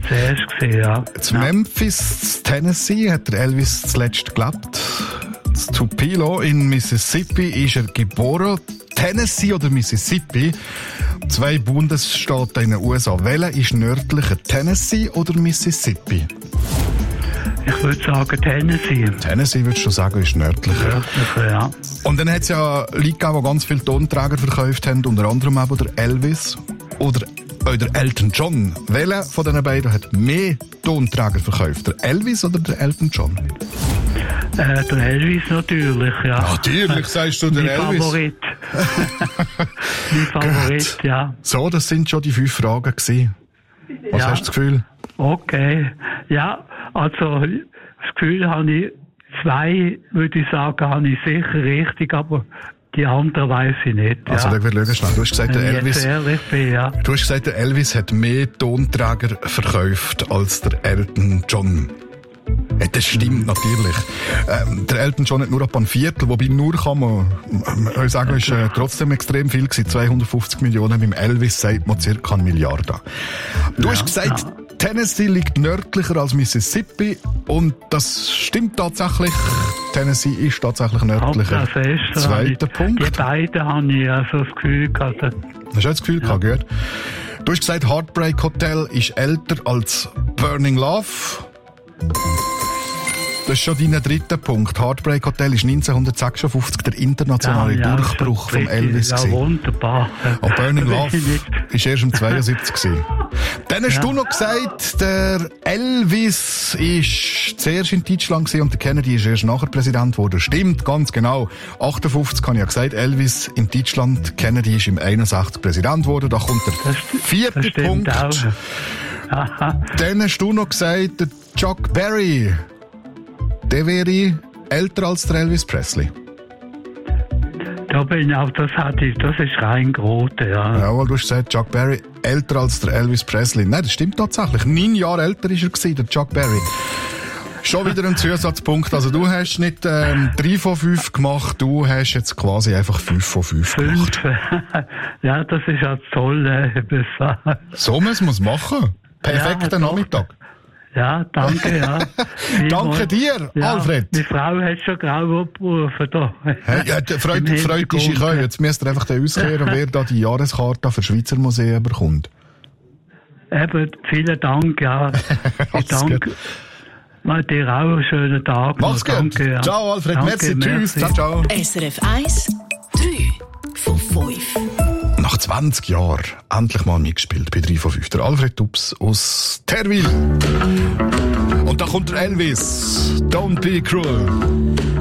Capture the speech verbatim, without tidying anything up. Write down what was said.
zuerst gesehen, ja. In ja. Memphis, Tennessee, hat der Elvis zuletzt gelebt. In Tupelo in Mississippi ist er geboren. Tennessee oder Mississippi? Zwei Bundesstaaten in den U S A. Welcher ist nördlicher, Tennessee oder Mississippi? Ich würde sagen Tennessee. Tennessee würdest du sagen, ist nördlicher. Nördlicher, ja. Und dann hat es ja Leute gegeben, die ganz viele Tonträger verkauft haben, unter anderem eben der Elvis oder der Elton John. Welcher von diesen beiden hat mehr Tonträger verkauft? Der Elvis oder der Elton John? Äh, der Elvis natürlich, ja. Natürlich, sagst du, der mein Elvis. Favorit. mein Favorit, ja. So, das sind schon die fünf Fragen gewesen. Was ja. hast du das Gefühl? Okay. Ja, also das Gefühl habe ich, zwei, würde ich sagen, habe ich sicher richtig, aber die anderen weiss ich nicht. Ja. Also, wir schauen schnell. Du hast gesagt, der Wenn ich Elvis, jetzt ehrlich bin, ja. du hast gesagt, der Elvis hat mehr Tonträger verkauft als der Elton John. Ja, das stimmt natürlich. Ähm, der Elton John hat nur etwa ein Viertel, wobei nur kann man, man sagen, ist äh, trotzdem extrem viel gewesen. zweihundertfünfzig Millionen, beim Elvis sagt man circa eine Milliarde. Du ja, hast gesagt, ja. Tennessee liegt nördlicher als Mississippi und das stimmt tatsächlich. Tennessee ist tatsächlich nördlicher. Das ist, Zweiter ich, Punkt. Die beiden habe ich also das Gefühl gehabt. Hast du das Gefühl ja. gehabt, gut? Du hast gesagt, Heartbreak Hotel ist älter als Burning Love. Das ist schon dein dritter Punkt. Heartbreak Hotel ist neunzehnhundertsechsundfünfzig der internationale ja, ja, Durchbruch vom Elvis. Ja, wunderbar. Und Burning Love ist erst im zweiundsiebzig gewesen. Dann hast ja. du noch gesagt, der Elvis ist zuerst in Deutschland gewesen und der Kennedy ist erst nachher Präsident geworden. Stimmt, ganz genau. achtundfünfzig habe ich ja gesagt, Elvis in Deutschland, Kennedy ist im einundsechzig Präsident geworden. Da kommt der das, vierte das Punkt. Auch. Dann hast du noch gesagt, der Chuck Berry, der wäre älter als der Elvis Presley. Da bin ich auch, das hatte ich, das ist rein Grote, ja. Jawohl, du hast gesagt, Chuck Berry älter als der Elvis Presley. Nein, das stimmt tatsächlich. Neun Jahre älter ist er gewesen, der Chuck Berry. Schon wieder ein Zusatzpunkt. Also du hast nicht ähm, drei von fünf gemacht, du hast jetzt quasi einfach fünf von fünf gemacht. Fünf. Ja, das ist ja toll. Äh, so müssen wir es machen. Perfekter ja, Nachmittag. Ja, danke, ja. Danke dir, ja, Alfred. Die Frau hat schon grau abgerufen da. Hey, ja, freut, freut dich, ich auch. Jetzt müsst ihr einfach den auskehren, wer da die Jahreskarte für Schweizer Museen bekommt. Eben, vielen Dank, ja. Ich danke. Mal dir auch einen schönen Tag. Mach's gut. Danke, ja. Ciao, Alfred. Danke, merci. merci. Tschüss. Ciao, ciao. S R F eins, drei von fünf. Nach zwanzig Jahren endlich mal mitgespielt bei drei von fünf. Der Alfred Tubbs aus Terwil. Und da kommt der Elvis. Don't be cruel.